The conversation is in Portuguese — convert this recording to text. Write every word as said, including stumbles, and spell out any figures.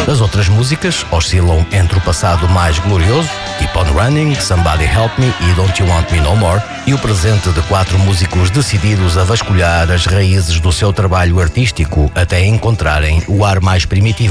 As outras músicas oscilam entre o passado mais glorioso, Keep On Running, Somebody Help Me e Don't You Want Me No More, e o presente de quatro músicos decididos a vasculhar as raízes do seu trabalho artístico até encontrarem o ar mais primitivo.